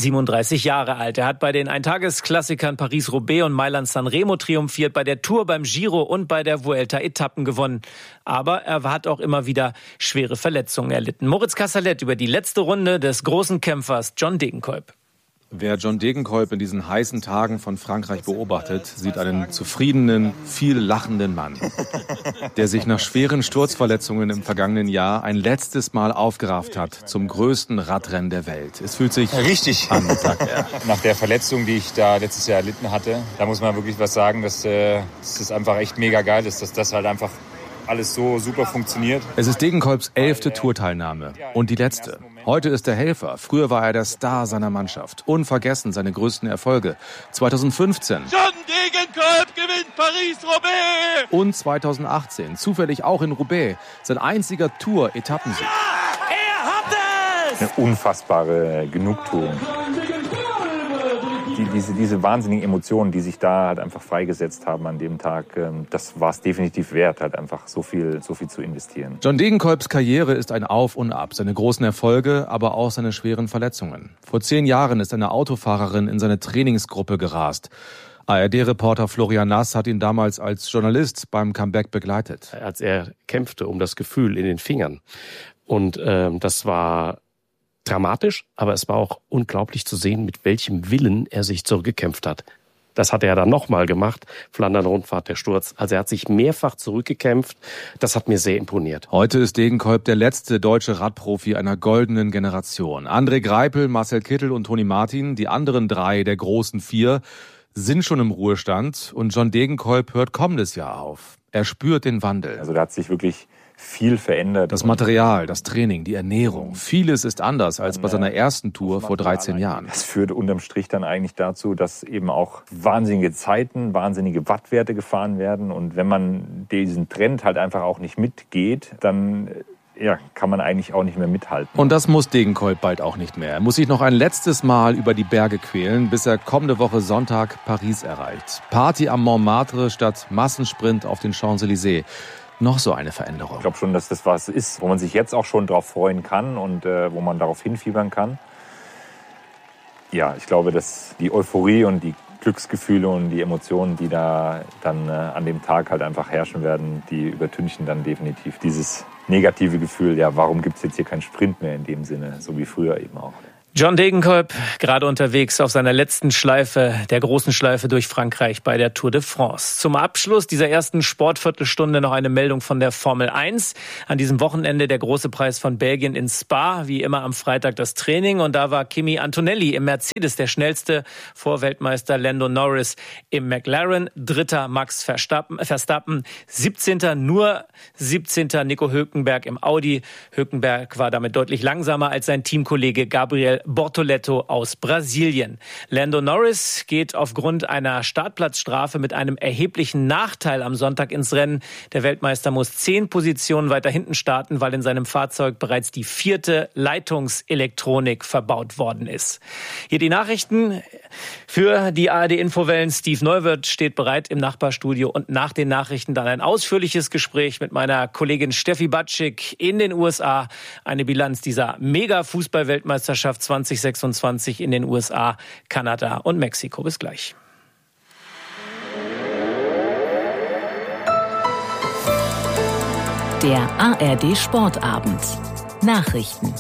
37 Jahre alt. Er hat bei den Eintagesklassikern Paris-Roubaix und Mailand-San-Remo triumphiert, bei der Tour, beim Giro und bei der Vuelta Etappen gewonnen. Aber er hat auch immer wieder schwere Verletzungen erlitten. Moritz Kassalet über die letzte Runde des großen Kämpfers John Degenkolb. Wer John Degenkolb in diesen heißen Tagen von Frankreich beobachtet, sieht einen zufriedenen, viel lachenden Mann, der sich nach schweren Sturzverletzungen im vergangenen Jahr ein letztes Mal aufgerafft hat zum größten Radrennen der Welt. Es fühlt sich richtig an, sagt er. Nach der Verletzung, die ich da letztes Jahr erlitten hatte, da muss man wirklich was sagen, dass das einfach echt mega geil ist, dass das halt einfach alles so super funktioniert. Es ist Degenkolbs 11. Tourteilnahme und die letzte. Heute ist er Helfer. Früher war er der Star seiner Mannschaft. Unvergessen seine größten Erfolge. 2015. John Degenkolb gewinnt Paris-Roubaix! Und 2018. Zufällig auch in Roubaix. Sein einziger Tour-Etappensieg. Er hat es! Eine unfassbare Genugtuung. Diese wahnsinnigen Emotionen, die sich da halt einfach freigesetzt haben an dem Tag, das war es definitiv wert, halt einfach so viel zu investieren. John Degenkolbs Karriere ist ein Auf und Ab. Seine großen Erfolge, aber auch seine schweren Verletzungen. Vor 10 Jahren ist eine Autofahrerin in seine Trainingsgruppe gerast. ARD-Reporter Florian Nass hat ihn damals als Journalist beim Comeback begleitet. Als er kämpfte um das Gefühl in den Fingern. Und das war dramatisch, aber es war auch unglaublich zu sehen, mit welchem Willen er sich zurückgekämpft hat. Das hat er dann nochmal gemacht, Flandern-Rundfahrt, der Sturz. Also er hat sich mehrfach zurückgekämpft. Das hat mir sehr imponiert. Heute ist Degenkolb der letzte deutsche Radprofi einer goldenen Generation. André Greipel, Marcel Kittel und Toni Martin, die anderen 3 der großen 4, sind schon im Ruhestand. Und John Degenkolb hört kommendes Jahr auf. Er spürt den Wandel. Also da hat sich wirklich viel verändert. Das Material, das Training, die Ernährung. Vieles ist anders als bei seiner ersten Tour vor 13 Jahren. Das führt unterm Strich dann eigentlich dazu, dass eben auch wahnsinnige Zeiten, wahnsinnige Wattwerte gefahren werden. Und wenn man diesen Trend halt einfach auch nicht mitgeht, dann kann man eigentlich auch nicht mehr mithalten. Und das muss Degenkolb bald auch nicht mehr. Er muss sich noch ein letztes Mal über die Berge quälen, bis er kommende Woche Sonntag Paris erreicht. Party am Montmartre statt Massensprint auf den Champs-Élysées. Noch so eine Veränderung. Ich glaube schon, dass das was ist, wo man sich jetzt auch schon drauf freuen kann und wo man darauf hinfiebern kann. Ja, ich glaube, dass die Euphorie und die Glücksgefühle und die Emotionen, die da dann an dem Tag halt einfach herrschen werden, die übertünchen dann definitiv dieses negative Gefühl, ja, warum gibt es jetzt hier keinen Sprint mehr in dem Sinne, so wie früher eben auch. John Degenkolb, gerade unterwegs auf seiner letzten Schleife, der großen Schleife durch Frankreich bei der Tour de France. Zum Abschluss dieser ersten Sportviertelstunde noch eine Meldung von der Formel 1. An diesem Wochenende der große Preis von Belgien in Spa, wie immer am Freitag das Training. Und da war Kimi Antonelli im Mercedes der schnellste, vor Weltmeister Lando Norris im McLaren. 3. Max Verstappen, 17. nur 17. Nico Hülkenberg im Audi. Hülkenberg war damit deutlich langsamer als sein Teamkollege Gabriel Bortoleto aus Brasilien. Lando Norris geht aufgrund einer Startplatzstrafe mit einem erheblichen Nachteil am Sonntag ins Rennen. Der Weltmeister muss 10 Positionen weiter hinten starten, weil in seinem Fahrzeug bereits die 4. Leitungselektronik verbaut worden ist. Hier die Nachrichten für die ARD-Infowellen. Steve Neuwirth steht bereit im Nachbarstudio und nach den Nachrichten dann ein ausführliches Gespräch mit meiner Kollegin Steffi Batschik in den USA. Eine Bilanz dieser Mega-Fußball-Weltmeisterschaft 2026 in den USA, Kanada und Mexiko. Bis gleich. Der ARD-Sportabend. Nachrichten.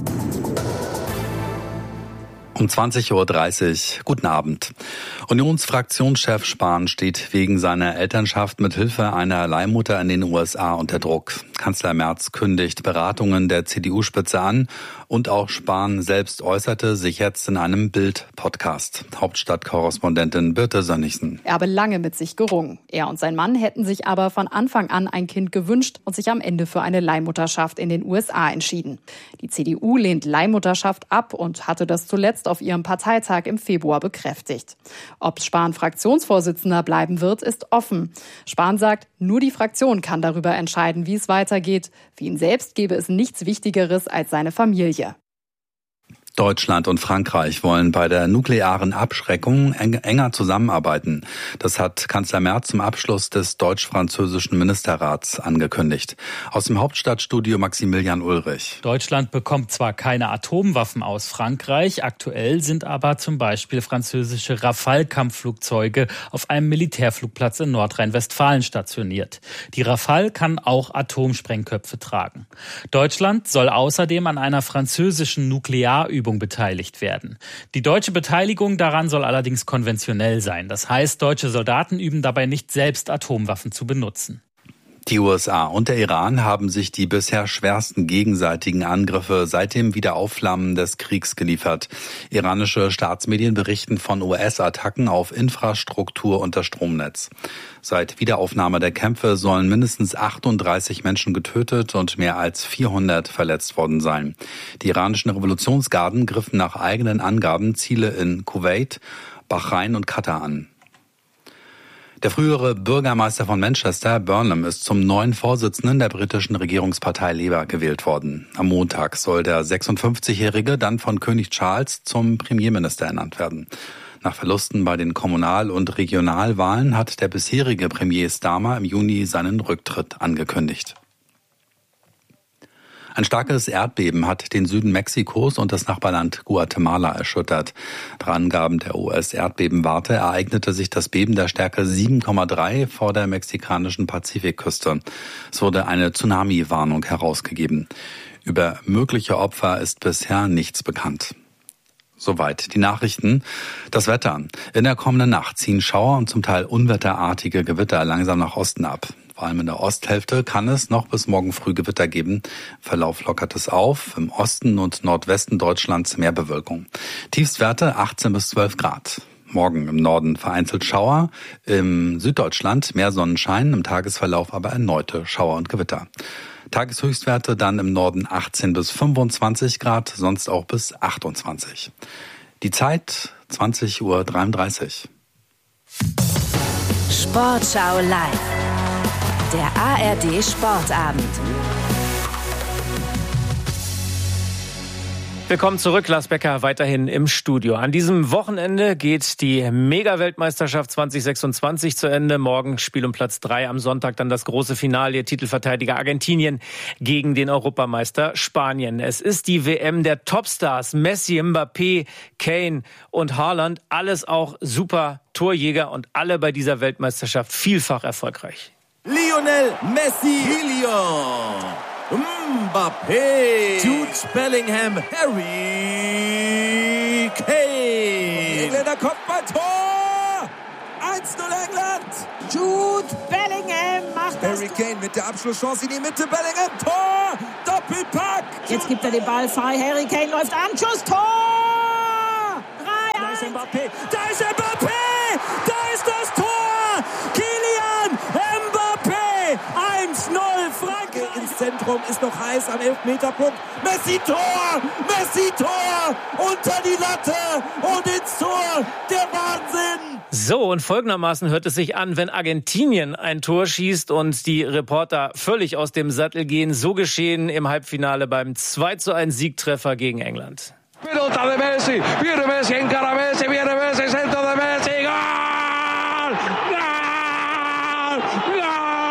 Um 20.30 Uhr. Guten Abend. Unionsfraktionschef Spahn steht wegen seiner Elternschaft mit Hilfe einer Leihmutter in den USA unter Druck. Kanzler Merz kündigt Beratungen der CDU-Spitze an und auch Spahn selbst äußerte sich jetzt in einem Bild-Podcast. Hauptstadtkorrespondentin Birte Sönnigsen. Er habe lange mit sich gerungen. Er und sein Mann hätten sich aber von Anfang an ein Kind gewünscht und sich am Ende für eine Leihmutterschaft in den USA entschieden. Die CDU lehnt Leihmutterschaft ab und hatte das zuletzt auf ihrem Parteitag im Februar bekräftigt. Ob Spahn Fraktionsvorsitzender bleiben wird, ist offen. Spahn sagt, nur die Fraktion kann darüber entscheiden, wie es weitergeht. Für ihn selbst gäbe es nichts Wichtigeres als seine Familie. Deutschland und Frankreich wollen bei der nuklearen Abschreckung enger zusammenarbeiten. Das hat Kanzler Merz zum Abschluss des deutsch-französischen Ministerrats angekündigt. Aus dem Hauptstadtstudio Maximilian Ulrich. Deutschland bekommt zwar keine Atomwaffen aus Frankreich, aktuell sind aber zum Beispiel französische Rafale-Kampfflugzeuge auf einem Militärflugplatz in Nordrhein-Westfalen stationiert. Die Rafale kann auch Atomsprengköpfe tragen. Deutschland soll außerdem an einer französischen Nuklearübung beteiligt werden. Die deutsche Beteiligung daran soll allerdings konventionell sein. Das heißt, deutsche Soldaten üben dabei nicht selbst, Atomwaffen zu benutzen. Die USA und der Iran haben sich die bisher schwersten gegenseitigen Angriffe seit dem Wiederaufflammen des Kriegs geliefert. Iranische Staatsmedien berichten von US-Attacken auf Infrastruktur und das Stromnetz. Seit Wiederaufnahme der Kämpfe sollen mindestens 38 Menschen getötet und mehr als 400 verletzt worden sein. Die iranischen Revolutionsgarden griffen nach eigenen Angaben Ziele in Kuwait, Bahrain und Katar an. Der frühere Bürgermeister von Manchester, Burnham, ist zum neuen Vorsitzenden der britischen Regierungspartei Labour gewählt worden. Am Montag soll der 56-Jährige dann von König Charles zum Premierminister ernannt werden. Nach Verlusten bei den Kommunal- und Regionalwahlen hat der bisherige Premier Starmer im Juni seinen Rücktritt angekündigt. Ein starkes Erdbeben hat den Süden Mexikos und das Nachbarland Guatemala erschüttert. Nach Angaben der US-Erdbebenwarte ereignete sich das Beben der Stärke 7,3 vor der mexikanischen Pazifikküste. Es wurde eine Tsunami-Warnung herausgegeben. Über mögliche Opfer ist bisher nichts bekannt. Soweit die Nachrichten. Das Wetter. In der kommenden Nacht ziehen Schauer und zum Teil unwetterartige Gewitter langsam nach Osten ab. Vor allem in der Osthälfte kann es noch bis morgen früh Gewitter geben. Im Verlauf lockert es auf. Im Osten und Nordwesten Deutschlands mehr Bewölkung. Tiefstwerte 18 bis 12 Grad. Morgen im Norden vereinzelt Schauer. Im Süddeutschland mehr Sonnenschein. Im Tagesverlauf aber erneute Schauer und Gewitter. Tageshöchstwerte dann im Norden 18 bis 25 Grad, sonst auch bis 28. Die Zeit 20.33 Uhr. Sportschau live. Der ARD Sportabend. Willkommen zurück, Lars Becker weiterhin im Studio. An diesem Wochenende geht die Mega-Weltmeisterschaft 2026 zu Ende. Morgen Spiel um Platz 3, am Sonntag dann das große Finale, Titelverteidiger Argentinien gegen den Europameister Spanien. Es ist die WM der Topstars, Messi, Mbappé, Kane und Haaland. Alles auch super Torjäger und alle bei dieser Weltmeisterschaft vielfach erfolgreich. Lionel Messi, Mbappé, Jude Bellingham, Harry Kane. Engländer Kopfballtor! 1:0 England! Jude Bellingham macht das. Harry Kane mit der Abschlusschance in die Mitte. Bellingham, Tor! Doppelpack! Jetzt gibt er den Ball frei. Harry Kane läuft an. Schuss, Tor! 3-1! Da ist Mbappé! Da ist Mbappé! Da ist das Tor! Kylian Mbappé! 1:0 Frankreich! Ins Zentrum ist noch heiß am Elfmeterpunkt. Messi Tor! Messi Tor! Und So, und folgendermaßen hört es sich an, wenn Argentinien ein Tor schießt und die Reporter völlig aus dem Sattel gehen. So geschehen im Halbfinale beim 2:1 Siegtreffer gegen England. Pelota de Messi, viene Messi, encara Messi, viene Messi, centro de Messi, gol! Gol! Gol!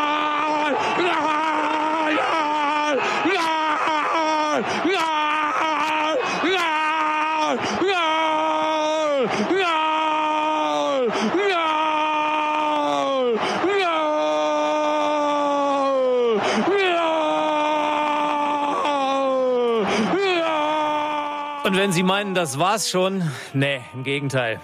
Und wenn Sie meinen, das war's schon, nee, im Gegenteil.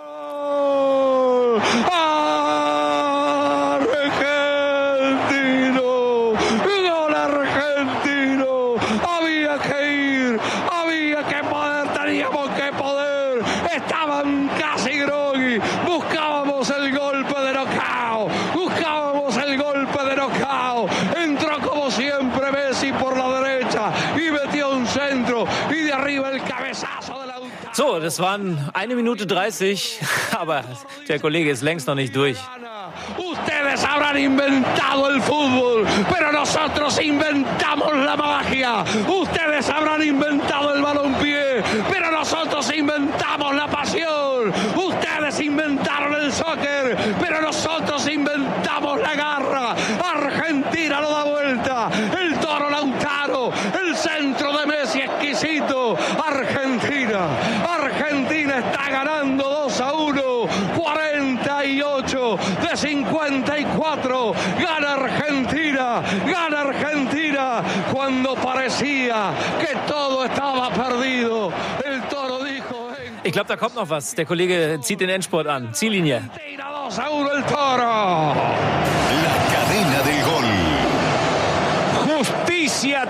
Argentino, gol argentino, había que ir, había que poder, teníamos que poder, estaban casi groggy, buscábamos el golpe de knockout, entró como siempre Messi por la derecha y metió un centro y de arriba el cabezazo de la... So, das waren 1 Minute 30, aber der Kollege ist längst noch nicht durch. Ustedes habrán inventado el fútbol, pero nosotros inventamos la magia. Ustedes habrán inventado el balompié, pero nosotros inventamos la pasión. Ustedes inventaron el soccer, pero nosotros inventamos la garra. Argentina lo da vuelta. El Toro Lautaro, el centro de Messi exquisito. Argentina está ganando 2-1. 48 de 54. Gana Argentina. Cuando parecía que todo estaba perdido. El Toro dijo... Ich glaube, da kommt noch was. Der Kollege zieht den Endspurt an. Ziellinie. 2-1 el Toro. La cadena del gol. Justicia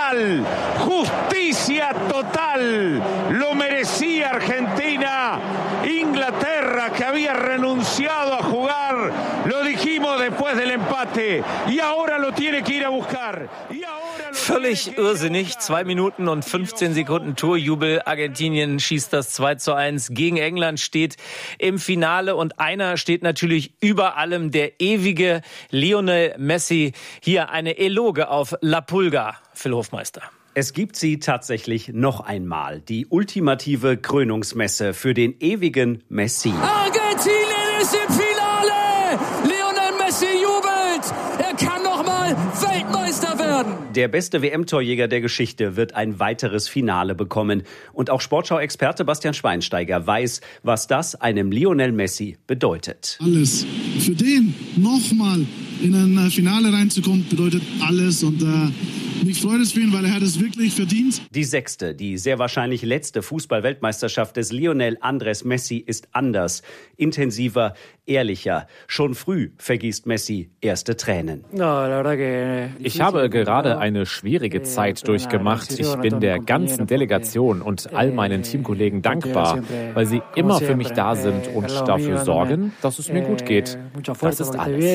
total. Lo merecía Argentina. Inglaterra, que había renunciado a jugar, lo dijimos después del empate. Y ahora lo tiene que ir a buscar. Völlig irrsinnig. 2 Minuten und 15 Sekunden Torjubel. Argentinien schießt das 2:1 gegen England, steht im Finale. Und einer steht natürlich über allem, der ewige Lionel Messi. Hier eine Eloge auf La Pulga, Phil Hofmeister. Es gibt sie tatsächlich noch einmal. Die ultimative Krönungsmesse für den ewigen Messi. Argentinien ist im Finale! Lionel Messi jubelt! Er kann noch mal Weltmeister werden! Der beste WM-Torjäger der Geschichte wird ein weiteres Finale bekommen. Und auch Sportschau-Experte Bastian Schweinsteiger weiß, was das einem Lionel Messi bedeutet. Alles. Für den nochmal in ein Finale reinzukommen, bedeutet alles. Und mich freut es für ihn, weil er hat es wirklich verdient. Die 6., die sehr wahrscheinlich letzte Fußball-Weltmeisterschaft des Lionel Andrés Messi ist anders, intensiver, ehrlicher. Schon früh vergießt Messi erste Tränen. Ich habe gerade eine schwierige Zeit durchgemacht. Ich bin der ganzen Delegation und all meinen Teamkollegen dankbar, weil sie immer für mich da sind und dafür sorgen, dass es mir gut geht. Das ist alles.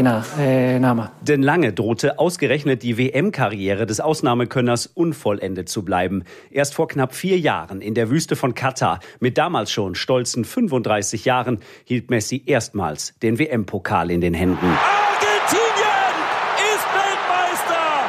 Denn lange drohte ausgerechnet die WM-Karriere des Ausnahmekönners unvollendet zu bleiben. Erst vor knapp 4 Jahren in der Wüste von Katar, mit damals schon stolzen 35 Jahren, hielt Messi erstmals den WM-Pokal in den Händen. Argentinien ist Weltmeister!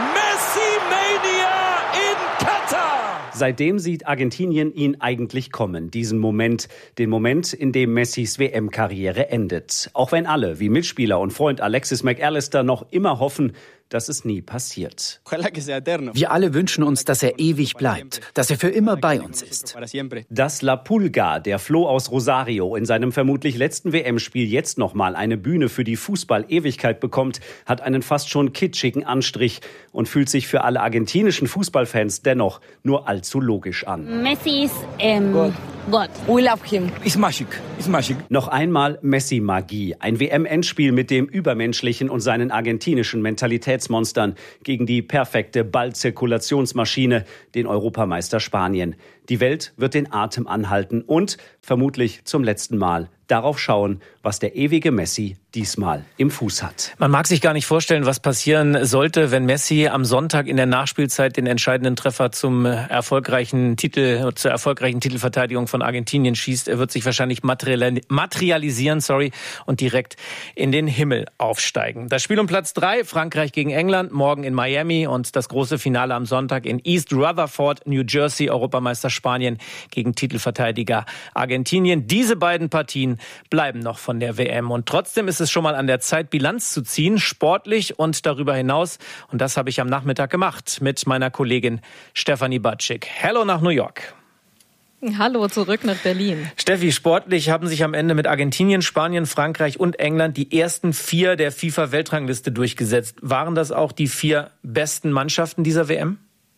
Messi-Mania in Katar! Seitdem sieht Argentinien ihn eigentlich kommen, diesen Moment, den Moment, in dem Messis WM-Karriere endet. Auch wenn alle, wie Mitspieler und Freund Alexis McAllister, noch immer hoffen, dass es nie passiert. Wir alle wünschen uns, dass er ewig bleibt, dass er für immer bei uns ist. Dass La Pulga, der Floh aus Rosario, in seinem vermutlich letzten WM-Spiel jetzt nochmal eine Bühne für die Fußball-Ewigkeit bekommt, hat einen fast schon kitschigen Anstrich und fühlt sich für alle argentinischen Fußballfans dennoch nur allzu logisch an. Messi ist God. We love him. It's magic. Noch einmal Messi-Magie. Ein WM-Endspiel mit dem Übermenschlichen und seinen argentinischen Mentalitätsmonstern gegen die perfekte Ballzirkulationsmaschine, den Europameister Spanien. Die Welt wird den Atem anhalten und vermutlich zum letzten Mal darauf schauen, was der ewige Messi diesmal im Fuß hat. Man mag sich gar nicht vorstellen, was passieren sollte, wenn Messi am Sonntag in der Nachspielzeit den entscheidenden Treffer zur erfolgreichen Titelverteidigung von Argentinien schießt. Er wird sich wahrscheinlich materialisieren, und direkt in den Himmel aufsteigen. Das Spiel um Platz 3, Frankreich gegen England, morgen in Miami und das große Finale am Sonntag in East Rutherford, New Jersey, Europameister Spanien gegen Titelverteidiger Argentinien. Diese beiden Partien bleiben noch von der WM. Und trotzdem ist es schon mal an der Zeit, Bilanz zu ziehen, sportlich und darüber hinaus. Und das habe ich am Nachmittag gemacht mit meiner Kollegin Stefanie Batschik. Hello nach New York. Hallo, zurück nach Berlin. Steffi, sportlich haben sich am Ende mit Argentinien, Spanien, Frankreich und England die ersten 4 der FIFA-Weltrangliste durchgesetzt. Waren das auch die 4 besten Mannschaften dieser WM?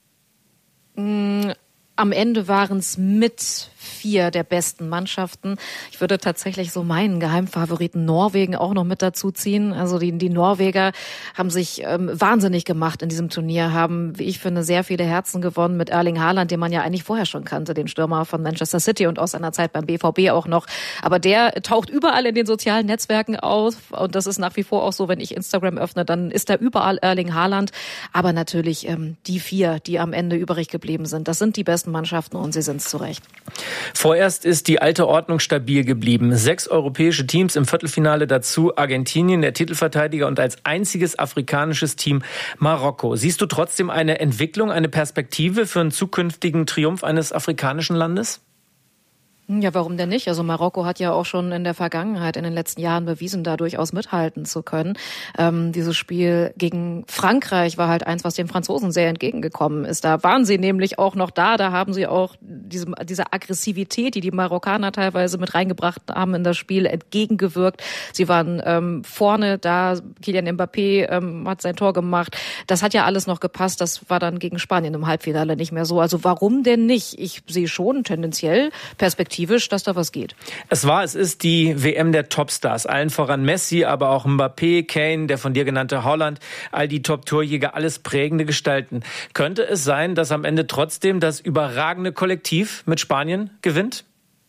Am Ende waren es mit 4 der besten Mannschaften. Ich würde tatsächlich so meinen Geheimfavoriten Norwegen auch noch mit dazu ziehen. Also die Norweger haben sich wahnsinnig gemacht in diesem Turnier, haben, wie ich finde, sehr viele Herzen gewonnen mit Erling Haaland, den man ja eigentlich vorher schon kannte, den Stürmer von Manchester City und aus seiner Zeit beim BVB auch noch. Aber der taucht überall in den sozialen Netzwerken auf und das ist nach wie vor auch so, wenn ich Instagram öffne, dann ist da überall Erling Haaland. Aber natürlich die 4, die am Ende übrig geblieben sind, das sind die besten Mannschaften und sie sind es zu Recht. Vorerst ist die alte Ordnung stabil geblieben. 6 europäische Teams im Viertelfinale, dazu Argentinien, der Titelverteidiger, und als einziges afrikanisches Team Marokko. Siehst du trotzdem eine Entwicklung, eine Perspektive für einen zukünftigen Triumph eines afrikanischen Landes? Ja, warum denn nicht? Also Marokko hat ja auch schon in der Vergangenheit, in den letzten Jahren bewiesen, da durchaus mithalten zu können. Dieses Spiel gegen Frankreich war halt eins, was den Franzosen sehr entgegengekommen ist. Da waren sie nämlich auch noch da. Da haben sie auch diese Aggressivität, die die Marokkaner teilweise mit reingebracht haben in das Spiel, entgegengewirkt. Sie waren vorne da. Kylian Mbappé hat sein Tor gemacht. Das hat ja alles noch gepasst. Das war dann gegen Spanien im Halbfinale nicht mehr so. Also warum denn nicht? Ich sehe schon tendenziell perspektivisch, dass da was geht. Es ist die WM der Topstars. Allen voran Messi, aber auch Mbappé, Kane, der von dir genannte Haaland, all die Top-Torjäger, alles prägende Gestalten. Könnte es sein, dass am Ende trotzdem das überragende Kollektiv mit Spanien gewinnt?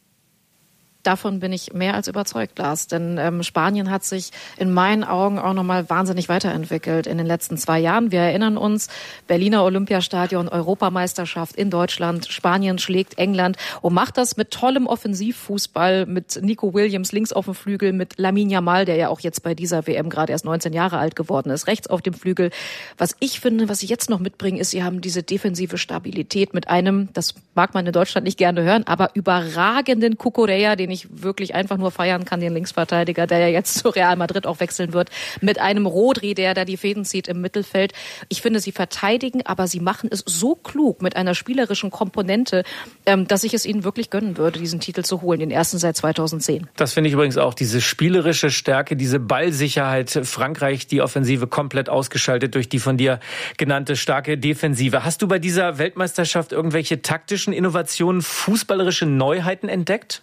Davon bin ich mehr als überzeugt, Lars. Denn Spanien hat sich in meinen Augen auch nochmal wahnsinnig weiterentwickelt in den letzten 2 Jahren. Wir erinnern uns, Berliner Olympiastadion, Europameisterschaft in Deutschland. Spanien schlägt England und macht das mit tollem Offensivfußball, mit Nico Williams links auf dem Flügel, mit Lamine Yamal, der ja auch jetzt bei dieser WM gerade erst 19 Jahre alt geworden ist, rechts auf dem Flügel. Was ich finde, was sie jetzt noch mitbringen, ist, sie haben diese defensive Stabilität mit einem, das mag man in Deutschland nicht gerne hören, aber überragenden Cucurella, den ich wirklich einfach nur feiern kann, den Linksverteidiger, der ja jetzt zu Real Madrid auch wechseln wird, mit einem Rodri, der da die Fäden zieht im Mittelfeld. Ich finde, sie verteidigen, aber sie machen es so klug mit einer spielerischen Komponente, dass ich es ihnen wirklich gönnen würde, diesen Titel zu holen, den ersten seit 2010. Das finde ich übrigens auch, diese spielerische Stärke, diese Ballsicherheit. Frankreich, die Offensive komplett ausgeschaltet durch die von dir genannte starke Defensive. Hast du bei dieser Weltmeisterschaft irgendwelche taktischen Innovationen, fußballerische Neuheiten entdeckt?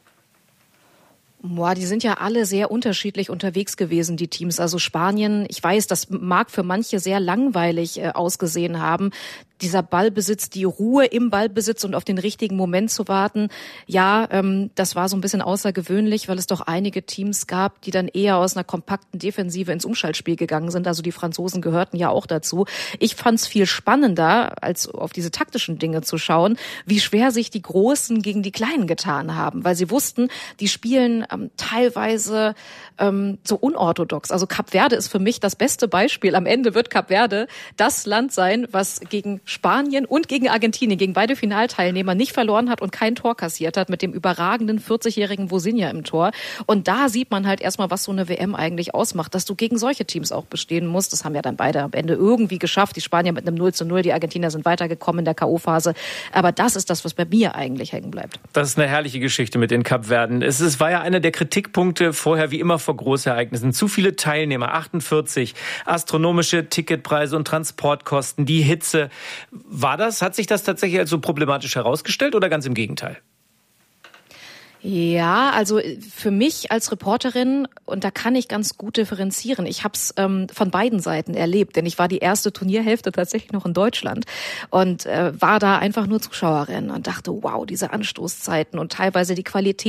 Boah, die sind ja alle sehr unterschiedlich unterwegs gewesen, die Teams. Also Spanien, ich weiß, das mag für manche sehr langweilig ausgesehen haben. Dieser Ballbesitz, die Ruhe im Ballbesitz und auf den richtigen Moment zu warten, ja, das war so ein bisschen außergewöhnlich, weil es doch einige Teams gab, die dann eher aus einer kompakten Defensive ins Umschaltspiel gegangen sind. Also die Franzosen gehörten ja auch dazu. Ich fand es viel spannender, als auf diese taktischen Dinge zu schauen, wie schwer sich die Großen gegen die Kleinen getan haben, weil sie wussten, die spielen teilweise so unorthodox. Also Kap Verde ist für mich das beste Beispiel. Am Ende wird Kap Verde das Land sein, was gegen Spanien und gegen Argentinien, gegen beide Finalteilnehmer nicht verloren hat und kein Tor kassiert hat, mit dem überragenden 40-jährigen Vozinha im Tor. Und da sieht man halt erstmal, was so eine WM eigentlich ausmacht, dass du gegen solche Teams auch bestehen musst. Das haben ja dann beide am Ende irgendwie geschafft. Die Spanier mit einem 0:0, die Argentinier sind weitergekommen in der K.O.-Phase. Aber das ist das, was bei mir eigentlich hängen bleibt. Das ist eine herrliche Geschichte mit den Kapverden. Es war ja einer der Kritikpunkte vorher wie immer vor Großereignissen. Zu viele Teilnehmer, 48, astronomische Ticketpreise und Transportkosten, die Hitze. Hat sich das tatsächlich als so problematisch herausgestellt oder ganz im Gegenteil? Ja, also für mich als Reporterin, und da kann ich ganz gut differenzieren, ich habe es von beiden Seiten erlebt, denn ich war die erste Turnierhälfte tatsächlich noch in Deutschland und war da einfach nur Zuschauerin und dachte, wow, diese Anstoßzeiten und teilweise die Qualität